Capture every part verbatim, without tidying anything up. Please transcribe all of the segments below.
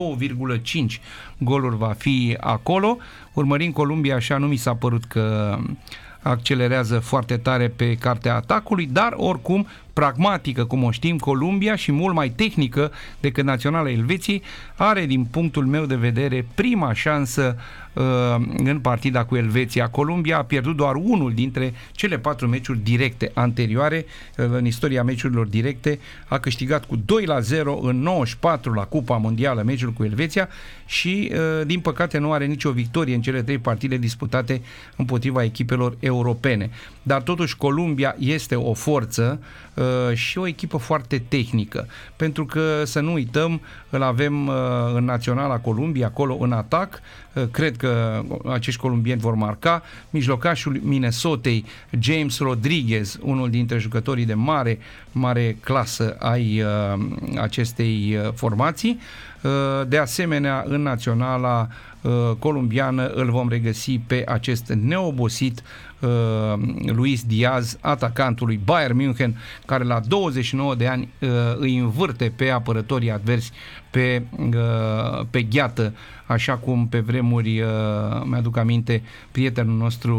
două virgulă cinci goluri va fi acolo. Urmărind Columbia, așa nu mi s-a părut că accelerează foarte tare pe cartea atacului, dar oricum pragmatică, cum o știm, Columbia, și mult mai tehnică decât Naționala Elveției, are din punctul meu de vedere prima șansă uh, în partida cu Elveția. Columbia a pierdut doar unul dintre cele patru meciuri directe anterioare. Uh, în istoria meciurilor directe a câștigat cu doi la zero în nouăzeci și patru la Cupa Mondială meciul cu Elveția și uh, din păcate nu are nicio victorie în cele trei partide disputate împotriva echipelor europene. Dar totuși Columbia este o forță uh, și o echipă foarte tehnică, pentru că să nu uităm, îl avem uh, în Naționala Columbia acolo în atac. Uh, cred că acești columbieni vor marca. Mijlocașul Minnesotei, James Rodriguez, unul dintre jucătorii de mare mare clasă ai uh, acestei uh, formații. Uh, de asemenea, în Naționala uh, columbiană îl vom regăsi pe acest neobosit uh, Luis Diaz, atacantul lui Bayern München, care la douăzeci și nouă de ani uh, îi învârte pe apărătorii adversi pe, uh, pe gheată, așa cum pe vremuri, uh, mi-aduc aminte, prietenul nostru,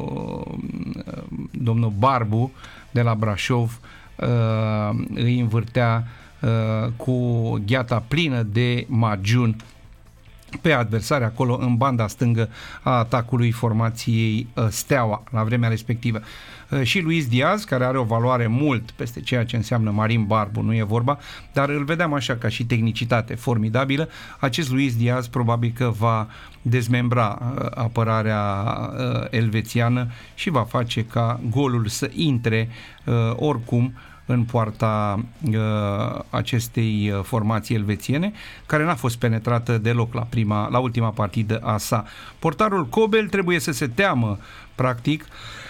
uh, domnul Barbu de la Brașov, uh, îi învârtea uh, cu gheata plină de magiun pe adversari acolo în banda stângă a atacului formației uh, Steaua la vremea respectivă. Uh, și Luis Diaz, care are o valoare mult peste ceea ce înseamnă Marin Barbu, nu e vorba, dar îl vedeam așa ca și tehnicitate formidabilă. Acest Luis Diaz probabil că va dezmembra uh, apărarea uh, elvețiană și va face ca golul să intre uh, oricum în poarta uh, acestei formații elvețiene, care n-a fost penetrată deloc la, prima, la ultima partidă a sa. Portarul Kobel trebuie să se teamă, practic,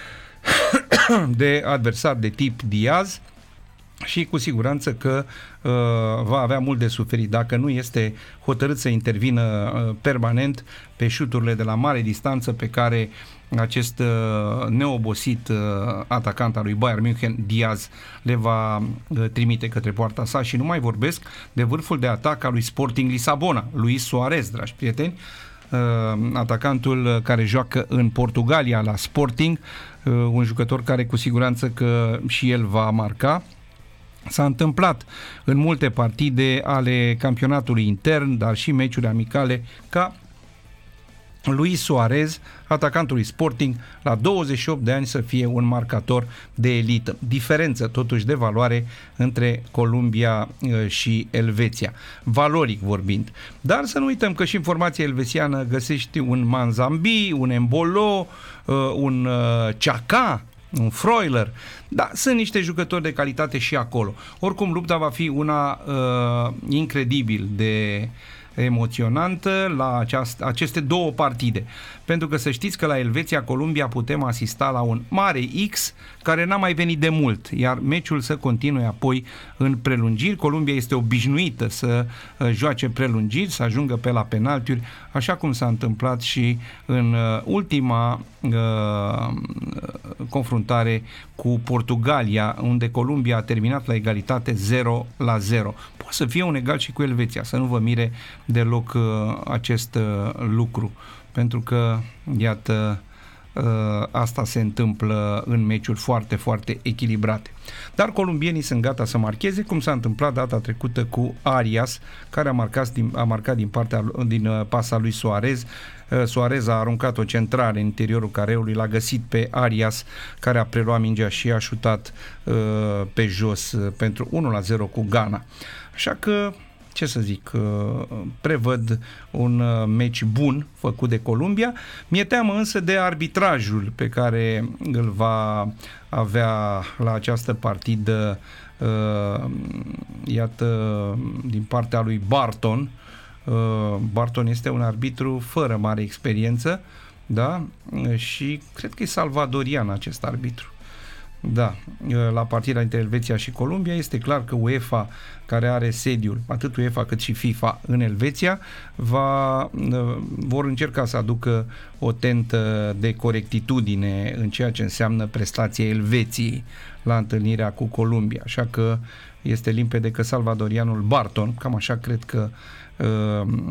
de adversar de tip Diaz și cu siguranță că uh, va avea mult de suferit dacă nu este hotărât să intervină uh, permanent pe șuturile de la mare distanță pe care acest uh, neobosit uh, atacant al lui Bayern München, Diaz, le va uh, trimite către poarta sa. Și nu mai vorbesc de vârful de atac al lui Sporting Lisabona, Luis Suarez, dragi prieteni, uh, atacantul care joacă în Portugalia la Sporting, uh, un jucător care cu siguranță că și el va marca. S-a întâmplat în multe partide ale campionatului intern, dar și meciuri amicale, ca Luis Suarez, atacantul lui Sporting, la douăzeci și opt de ani să fie un marcator de elită. Diferență totuși de valoare între Columbia și Elveția, valoric vorbind. Dar să nu uităm că și în formația elvețiană găsești un Manzambi, un Embolo, un Chaka, un Freuler. Da, sunt niște jucători de calitate și acolo. Oricum, lupta va fi una uh, incredibil de emoționantă la aceast- aceste două partide. Pentru că să știți că la Elveția-Columbia putem asista la un mare X care n-a mai venit de mult, iar meciul să continue apoi în prelungiri. Columbia este obișnuită să uh, joace prelungiri, să ajungă pe la penaltiuri, așa cum s-a întâmplat și în uh, ultima uh, confruntare cu Portugalia, unde Columbia a terminat la egalitate zero la zero. Poate să fie un egal și cu Elveția, să nu vă mire deloc uh, acest uh, lucru, pentru că, iată, uh, asta se întâmplă în meciuri foarte, foarte echilibrate. Dar columbienii sunt gata să marcheze, cum s-a întâmplat data trecută cu Arias, care a marcat din, a marcat din partea din uh, pasa lui Suarez. Uh, Suarez a aruncat o centrare în interiorul careului, l-a găsit pe Arias, care a preluat mingea și a șutat uh, pe jos uh, pentru unu la zero cu Ghana. Așa că, ce să zic, prevăd un meci bun făcut de Columbia. Mi-e teamă însă de arbitrajul pe care îl va avea la această partidă, iată, din partea lui Barton. Barton este un arbitru fără mare experiență, da? Și cred că e salvadorian acest arbitru. Da, la partida între Elveția și Columbia este clar că UEFA, care are sediul, atât UEFA cât și FIFA în Elveția, va, vor încerca să aducă o tentă de corectitudine în ceea ce înseamnă prestația Elveției la întâlnirea cu Columbia. Așa că este limpede că salvadorianul Barton, cam așa cred că uh,